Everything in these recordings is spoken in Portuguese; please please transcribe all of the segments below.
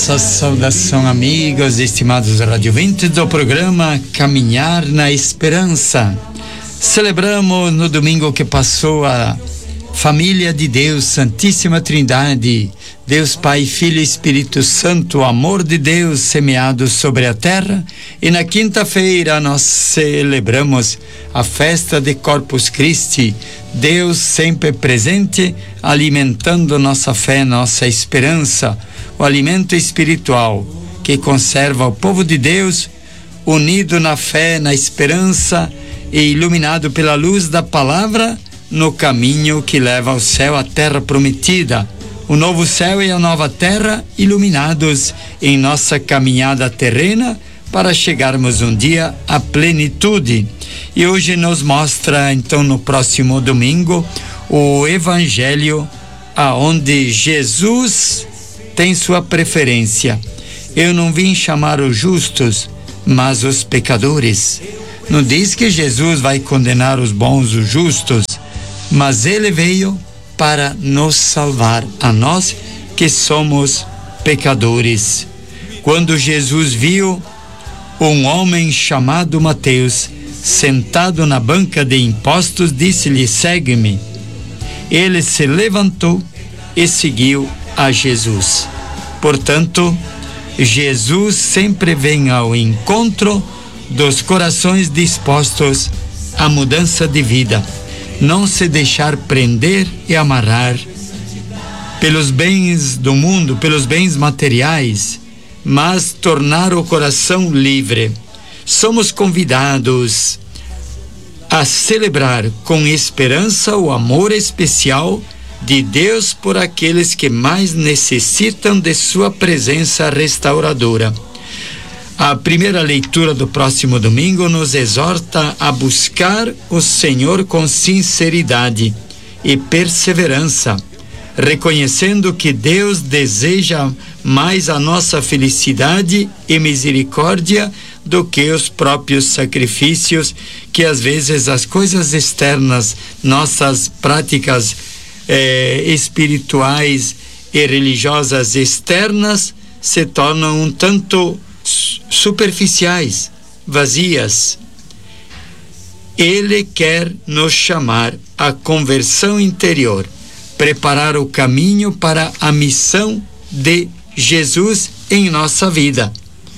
Saudação, amigos, estimados radiovintes do programa Caminhar na Esperança. Celebramos no domingo que passou a família de Deus, Santíssima Trindade, Deus Pai, Filho e Espírito Santo, o amor de Deus semeado sobre a terra. E na quinta-feira nós celebramos a festa de Corpus Christi, Deus sempre presente, alimentando nossa fé, nossa esperança, o alimento espiritual que conserva o povo de Deus unido na fé, na esperança e iluminado pela luz da palavra no caminho que leva ao céu, à terra prometida, o novo céu e a nova terra iluminados em nossa caminhada terrena para chegarmos um dia à plenitude. E hoje nos mostra, então, no próximo domingo, o Evangelho aonde Jesus tem sua preferência. Eu não vim chamar os justos, mas os pecadores. Não diz que Jesus vai condenar os bons, os justos, mas ele veio para nos salvar, a nós que somos pecadores. Quando Jesus viu um homem chamado Mateus sentado na banca de impostos, disse-lhe: segue-me. Ele se levantou e seguiu a Jesus. Portanto, Jesus sempre vem ao encontro dos corações dispostos à mudança de vida. Não se deixar prender e amarrar pelos bens do mundo, pelos bens materiais, mas tornar o coração livre. Somos convidados a celebrar com esperança o amor especial de Deus por aqueles que mais necessitam de sua presença restauradora. A primeira leitura do próximo domingo nos exorta a buscar o Senhor com sinceridade e perseverança, reconhecendo que Deus deseja mais a nossa felicidade e misericórdia do que os próprios sacrifícios, que às vezes as coisas externas, nossas práticas espirituais e religiosas externas se tornam um tanto superficiais, vazias. Ele quer nos chamar à conversão interior, preparar o caminho para a missão de Jesus em nossa vida.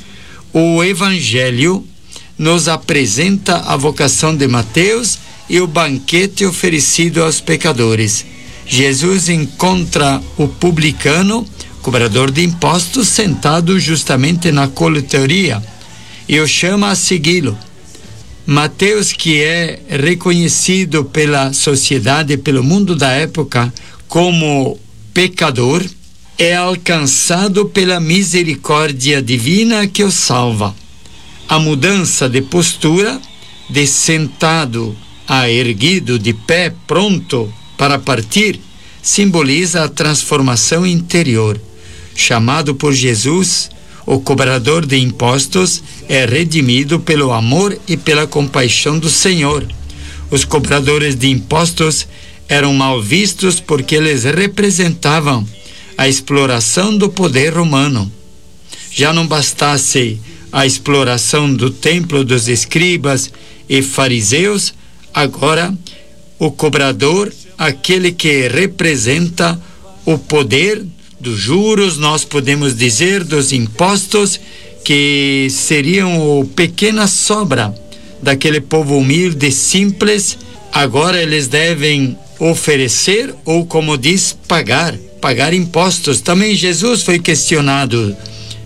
O Evangelho nos apresenta a vocação de Mateus e o banquete oferecido aos pecadores. Jesus encontra o publicano, cobrador de impostos, sentado justamente na coletoria, e o chama a segui-lo. Mateus, que é reconhecido pela sociedade, pelo mundo da época, como pecador, é alcançado pela misericórdia divina que o salva. A mudança de postura, de sentado a erguido, de pé, pronto para partir, simboliza a transformação interior. Chamado por Jesus, o cobrador de impostos é redimido pelo amor e pela compaixão do Senhor. Os cobradores de impostos eram mal vistos porque eles representavam a exploração do poder romano. Já não bastasse a exploração do templo dos escribas e fariseus, agora o cobrador, aquele que representa o poder dos juros, nós podemos dizer, dos impostos, que seriam a pequena sobra daquele povo humilde, simples. Agora eles devem oferecer, ou como diz, pagar impostos. Também Jesus foi questionado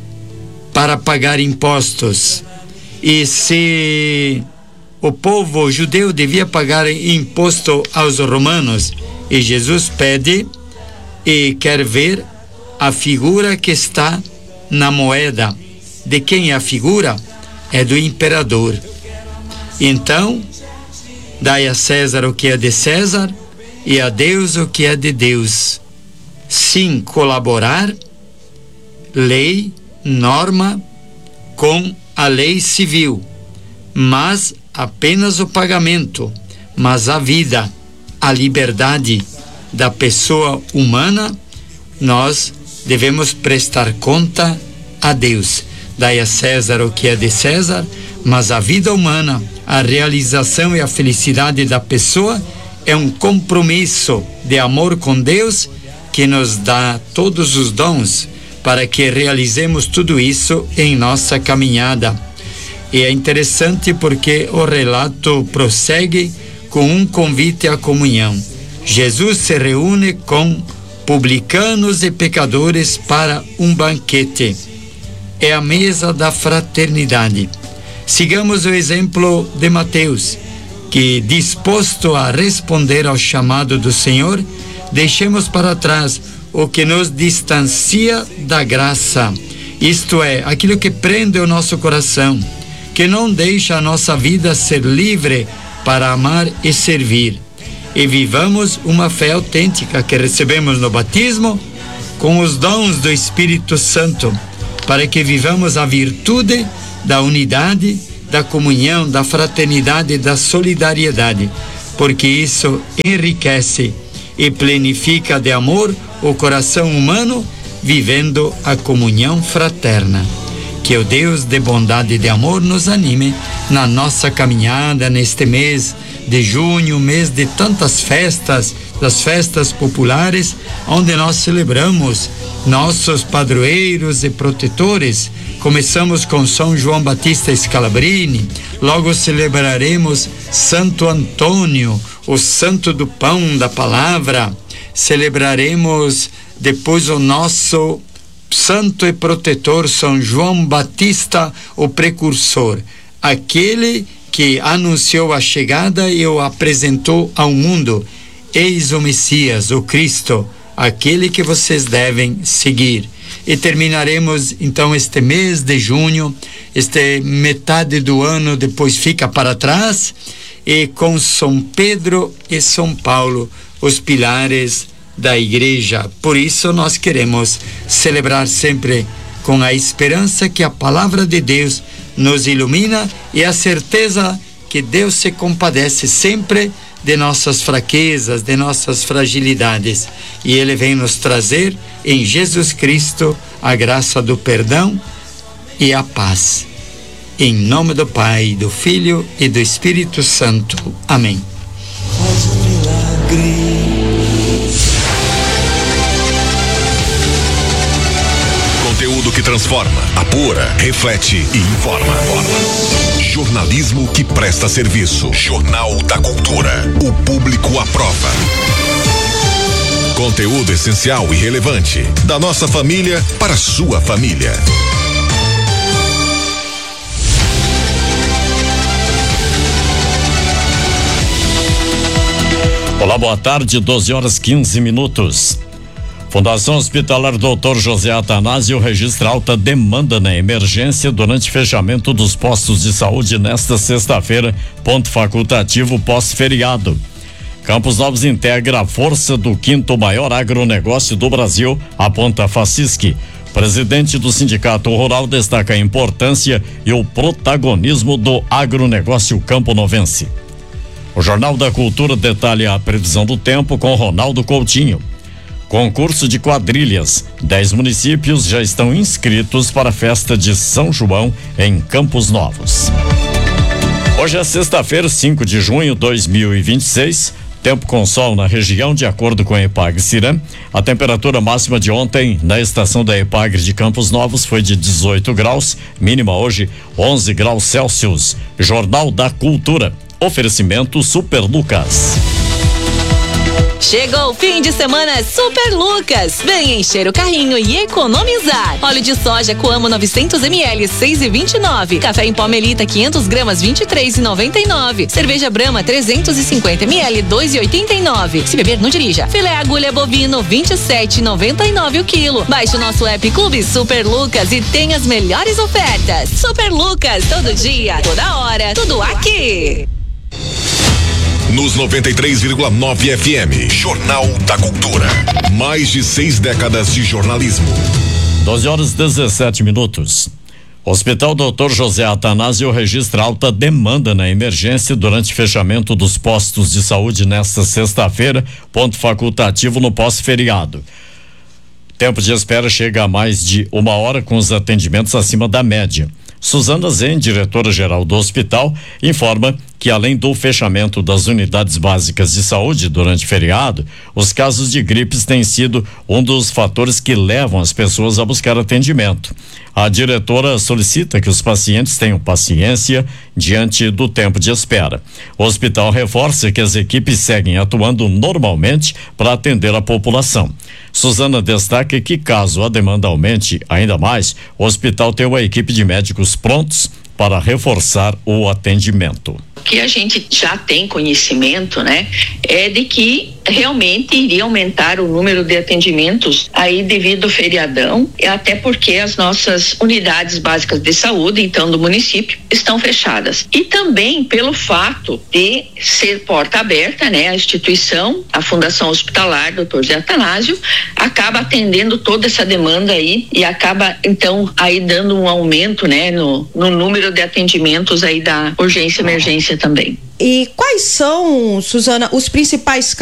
para pagar impostos. E se o povo judeu devia pagar imposto aos romanos, e Jesus pede e quer ver a figura que está na moeda. De quem é a figura? É do imperador. Então, dai a César o que é de César e a Deus o que é de Deus. Sim, colaborar, lei, norma, com a lei civil, mas apenas o pagamento, mas a vida, a liberdade da pessoa humana, nós devemos prestar conta a Deus. Dai a César o que é de César, mas a vida humana, a realização e a felicidade da pessoa é um compromisso de amor com Deus que nos dá todos os dons para que realizemos tudo isso em nossa caminhada. E é interessante porque o relato prossegue com um convite à comunhão. Jesus se reúne com publicanos e pecadores para um banquete. É a mesa da fraternidade. Sigamos o exemplo de Mateus, que, disposto a responder ao chamado do Senhor, deixemos para trás o que nos distancia da graça, isto é, aquilo que prende o nosso coração, que não deixa a nossa vida ser livre para amar e servir. E vivamos uma fé autêntica que recebemos no batismo com os dons do Espírito Santo, para que vivamos a virtude da unidade, da comunhão, da fraternidade e da solidariedade, porque isso enriquece e plenifica de amor o coração humano, vivendo a comunhão fraterna. Que o Deus de bondade e de amor nos anime na nossa caminhada neste mês de junho, mês de tantas festas, das festas populares, onde nós celebramos nossos padroeiros e protetores. Começamos com São João Batista Scalabrini, logo celebraremos Santo Antônio, o santo do pão da palavra. Celebraremos depois o nosso santo e protetor São João Batista, o precursor, aquele que anunciou a chegada e o apresentou ao mundo. Eis o Messias, o Cristo, aquele que vocês devem seguir. E terminaremos então este mês de junho, este metade do ano depois fica para trás, e com São Pedro e São Paulo, os pilares da igreja. Por isso nós queremos celebrar sempre com a esperança que a palavra de Deus nos ilumina e a certeza que Deus se compadece sempre de nossas fraquezas, de nossas fragilidades, e Ele vem nos trazer em Jesus Cristo a graça do perdão e a paz. Em nome do Pai, do Filho e do Espírito Santo. Amém. Faz um milagre. Conteúdo que transforma, apura, reflete e informa. Jornalismo que presta serviço. Jornal da Cultura. O público aprova. Conteúdo essencial e relevante. Da nossa família para a sua família. Olá, boa tarde, 12h15. Fundação Hospitalar Dr. José Atanásio registra alta demanda na emergência durante fechamento dos postos de saúde nesta sexta-feira, ponto facultativo pós-feriado. Campos Novos integra a força do 5º maior agronegócio do Brasil, aponta a Facisc. Presidente do Sindicato Rural destaca a importância e o protagonismo do agronegócio camponovense. O Jornal da Cultura detalha a previsão do tempo com Ronaldo Coutinho. Concurso de quadrilhas. 10 municípios já estão inscritos para a festa de São João em Campos Novos. Hoje é sexta-feira, 5 de junho de 2026. Tempo com sol na região, de acordo com a Epagre-Ciram. A temperatura máxima de ontem na estação da Epagre de Campos Novos foi de 18 graus, mínima hoje 11 graus Celsius. Jornal da Cultura. Oferecimento Super Lucas. Chegou o fim de semana Super Lucas. Vem encher o carrinho e economizar. Óleo de soja Coamo 900 ml 6,29. Café em pó Melita 500 gramas 23,99. Cerveja Brahma 350 ml 2,89. Se beber, não dirija. Filé agulha bovino 27,99 o quilo. Baixe o nosso app Clube Super Lucas e tenha as melhores ofertas. Super Lucas, todo dia, toda hora, tudo aqui. Nos 93,9 FM, Jornal da Cultura. Mais de 6 décadas de jornalismo. 12h17. Hospital Dr. José Atanásio registra alta demanda na emergência durante fechamento dos postos de saúde nesta sexta-feira, ponto facultativo no pós-feriado. Tempo de espera chega a mais de 1 hora, com os atendimentos acima da média. Suzana Zen, diretora-geral do hospital, informa que, além do fechamento das unidades básicas de saúde durante o feriado, os casos de gripes têm sido um dos fatores que levam as pessoas a buscar atendimento. A diretora solicita que os pacientes tenham paciência diante do tempo de espera. O hospital reforça que as equipes seguem atuando normalmente para atender a população. Suzana destaca que, caso a demanda aumente ainda mais, o hospital tem uma equipe de médicos prontos para reforçar o atendimento. O que a gente já tem conhecimento, né, é de que realmente iria aumentar o número de atendimentos aí devido ao feriadão, e até porque as nossas unidades básicas de saúde, então, do município, estão fechadas. E também pelo fato de ser porta aberta, né, a instituição, a Fundação Hospitalar Dr. Zé Atanásio, acaba atendendo toda essa demanda aí e acaba, então, aí dando um aumento, né, no número de atendimentos aí da urgência e emergência também. E quais são, Suzana, os principais